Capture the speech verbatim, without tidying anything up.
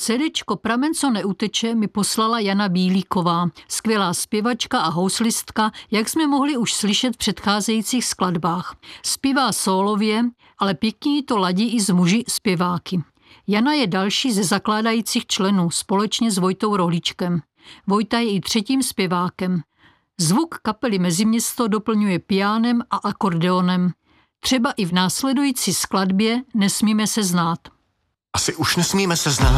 Cédéčko Pramen, co neuteče, mi poslala Jana Bílíková, skvělá zpěvačka a houslistka, jak jsme mohli už slyšet v předcházejících skladbách. Zpívá sólově, ale pěkně to ladí i s muži zpěváky. Jana je další ze zakládajících členů společně s Vojtou Rohlíčkem. Vojta je i třetím zpěvákem. Zvuk kapely Meziměsto doplňuje piánem a akordeonem. Třeba i v následující skladbě Nesmíme se znát. Asi už nesmíme se znát.